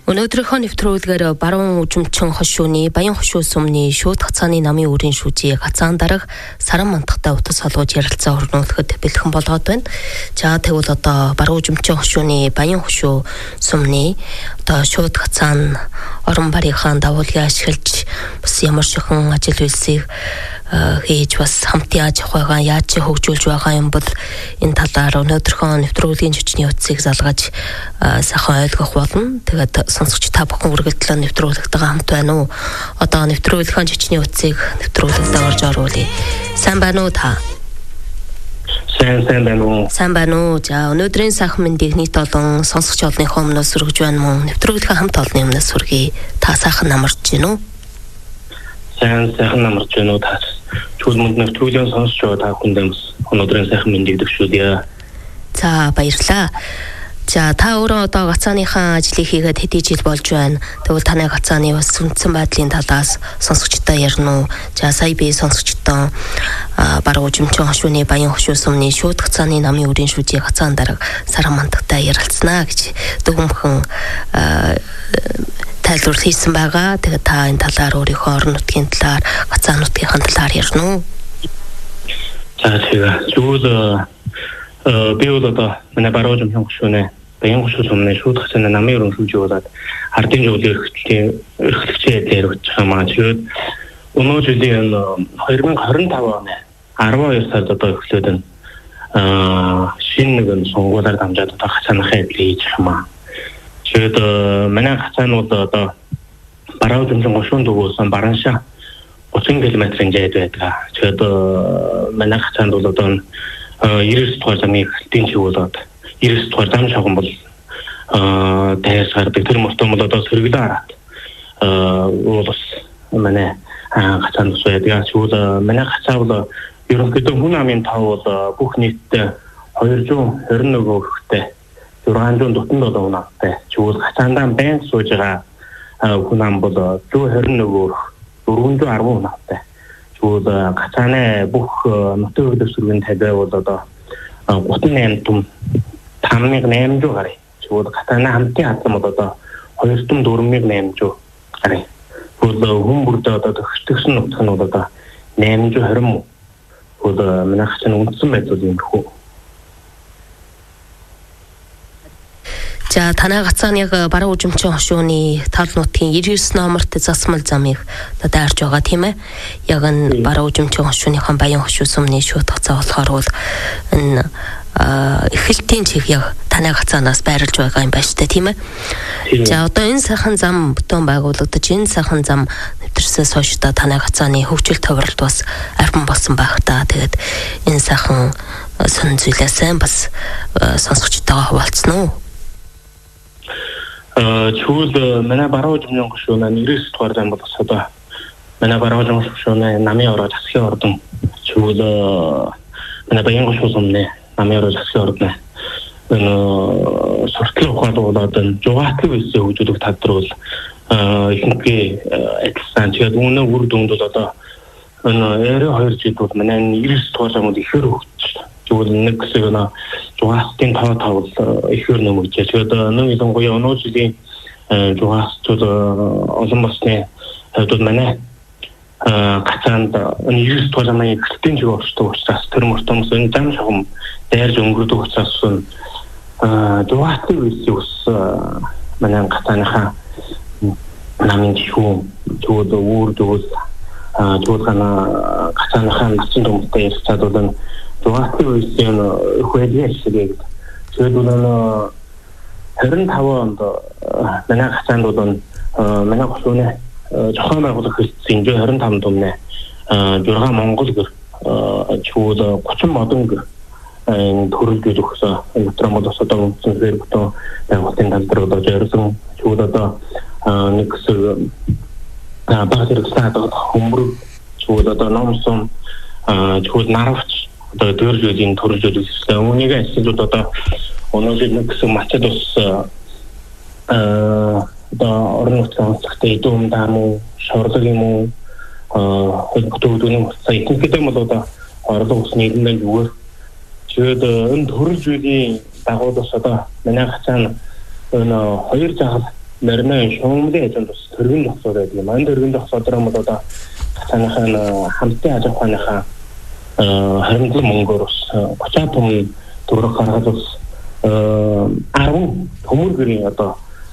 Өнөөдрийнхөө нэвтрүүлгээр баруун үжимчин хошууны Баян хошуу сумны шууд хацааны намын үрийн шүүжийг хацаан дарга Саран мандахтай утас холгож ярилцаа өрнүүлэхэд бэлхэн болгоод байна. За тэгвэл одоо баруун үжимчин хошууны Баян хошуу сумны одоо шууд хацаан орон барийнхаа давуулгыг ашиглаж бас ямар шихэн ажил үйлсийг хийж бас хамт яаж явах байгаа, яаж хөгжүүлж байгаа юм бол энэ талаар өнөөдрийнхөө нэвтрүүлгийн жүжигний утсыг залгаж сайхан ойлгох болно. Тэгээд сонсогч та бүхэн үргэлжлэн нэвтрүүлэгтэйгээ хамт байна уу? Одоо нэвтрүүлгийн жүжигний утсыг нэвтрүүлэгтээ орж оруулъя. Сайн байна уу та? Сайн байна уу? Сайн байна уу? За өнөөдрийн сайхан мэндийг нийт олон сонсогч олонныхоо өмнөөс хүргэж байна мөн. Нэвтрүүлгийн хамт олонны өмнөөс хүргэе. Та сайхан намарч байна уу? Сайхан намарч байна уу та? Чүл мөнд нэвтрүүлгийн сонсож байгаа та бүхэнд өнөөдрийн сайхан мэндийг дэвшүүлье. За баярлалаа. За та өөрөө одоо гацааныхаа ажлыг хийгээд хэдий жил болж байна. Тэгвэл таны гацааны бас үндсэн байдлын талаас сонсогчтой ярина уу? За сая би сонсогчтой баруун үжимчин хошууны Баян хошуу сумны шууд гацааны намын үрийн шүүжийн гацаан дарга Саран мандахтай ярилцсанаа гэж дүгнхэн тайлбар хийсэн байгаа. Тэгээд та энэ талаар өөрийнхөө орон нутгийн талаар, гацаан нутгийнхаа талаар ярина уу? За тэгээ зүйл би бол одоо манай баруун үжимчин хошууны Баян хошуу сумны шууд хацааны намын үрийн шүүжийг болоод ардын зөвлөлийн эрхлэгчийн дээр өгч байгаа маань. Тэгээд өнөө жилийн 2025 оны 12 сард одоо эхлээд шинэ нэгэн сонгуулиар дамжаад одоо хацааныхаа эдлийг хийж байгаа. Тэгээд манай хацаан бол одоо баруун үжимчин хошуунд өгөөсөн Бараншаа 30 км-ийн зайд байдаг. Тэгээд манай хацаанд бол одоо 99 дугаар замын эхлэлтийн чиг болоод 99 дугаар зам шаган бол дайсардаг. Тэр мөртөө бол одоо сэргэлэн хараад бас манай хацаанд бас байдаг. Тэгвэл манай хацаа бол ерөнхийдөө хүн амын тав бол бүх нийтдээ 221 хүнтэй 647 хүн амтай. Тэгвэл хацаандаа байн сууж байгаа хүн ам бол 121 410 хүн амтай. Тэгвэл гацааны бүх нутгийн дэвсгэрийн тавиа бол одоо 38 том 5800 гаруй. Тэгвэл гацааны хамтын хатсан бол одоо 24800 гаруй. Тэгвэл хүн бүрдээ одоо төгсгсөн нутг нь бол одоо 820 мөн. Тэгвэл манай хацааны үндсэн байдал юм хөө. За танай гацааныг баруун үжимчин хошууны тал нутгийн 99 номерт засмал замыг одоо дайрж байгаа тийм ээ. Яг энэ баруун үжимчин хошууныхан Баян хошуу сумны шууд гацаа болохоор бол энэ эхлэлтийн чиг яг танай гацаанаас байрлаж байгаа юм байна шүү дээ тийм ээ. За одоо энэ сайхан зам бүтэн байгуулагдаж энэ сайхан зам нэвтрсээс хойш та танай гацааны хөгжил товарлт бас арвин болсон байх та. Тэгээд энэ сайхан сонь зүйлээсээ бас сонсогчтойгоо хуваалцсан уу? Чүл манай баруун үжимчин хошууны 99 дугаар зам бол одоо манай баруун үжимчин хошууны намын ороо засгийн ордон чүл манай Баян хошуу сумны намын ороо засгийн ордон энэ суртлын ухаалаг болоод жугатлаг үйлсээ хөгжүүлэх тал дээр бол ихэнхий адилхан. Тэгээд үүнээ үр дүнд бол одоо энэ 22 жил бол манай 99 дугаар зам бол ихээр хөгжиж зүгээр нэг хэсэг нөө жугаалтын тав ихээр нэмэгдэж. Тэгээд нэг ялангуяа өнөө жилийн жугаалтууд олон болсны хувьд манай гацаанд 99 дугаар замын эхлэлтийн чиг орчдог учраас тэр мөртөөс энэ зам шахам дайрж өнгөрдөг учраас жугаалтын үйлсийг ус манай гацааныхаа намын чихүү зүгээр өөр зүйл гацааныхаа насан туршид ярилцаад бол жугаалтын үйлсийн хөөдийн ашиглыг тэгээд өнөө 25 онд манай гацаанд бол манай хошууны зохион байгуулах хэлтсийн 25 дүмнээ 6 Монгол гэр чүүд 30 модон гэр төрөлж өгсөн метромод бас одоо үндсэн зэрэг бүтэн байгуулалтын тал дээр одоо зориулсан чүүд одоо нэг хэсэг баг зэрэгсээд хөмбөр чүүд одоо номсон чүүд наравч одоо дөржүүдийн төрөлж өгсөн үүнийг ажлууд одоо өнөөдөр нэг хэсэг мачад бас одоо орон нутгийн онцлогтой идэвхтэй дам уу шорлог юм уу хөдөлгөөний сая ихэнхдээ бол одоо орлого усны нэлээд зүгээр. Тэгээд энэ төрөл зүйлийн дагуу бас одоо манай гацаан энэ хоёр жагал нарны шуумлын эзэн тус төргөн зогсоод байдаг. Манд төргөн зогсоодроо бол одоо цаанаахаа хамтын аж ахуйныхаа харамтлан мөнгөөр ус 30 том төгрөг гаргаж ус 10 төмөргөрийн одоо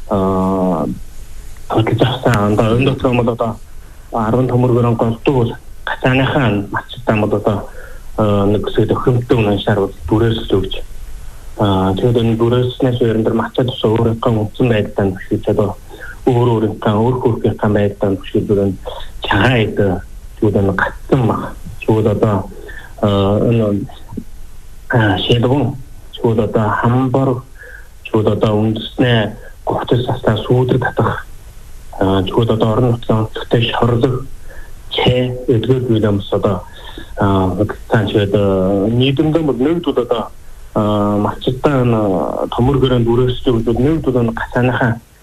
хөдөлж авсан одоо энэ дотор бол одоо 10 төмөргөрөн голдуу цаанаахаа мацтай бол одоо нэг хэсэг төхөмтөө уншаар бол бүрээс л өгч тэгээд энэ бүрээснээс өрөндөр мацад ус өөрөө гомцсон байдсан гэж одоо өөр хөөрхөн байдсан гэж бүрэн чагаад зүгээр нэг гацсан баг зүгээр одоо энэ шилгэн зүгээр одоо хамбар зүгээр одоо үндэснээ гоцос састаа сүүдэг татах зүгээр одоо орон нутгийн онцгой шорлог чэ эдгээр зүйлэмс одоо цаашид нийтэмдээ нэгдүүд одоо мачтаа төмөргөрөнд үргэлжлүүлж нэгдүүд гацааныхаа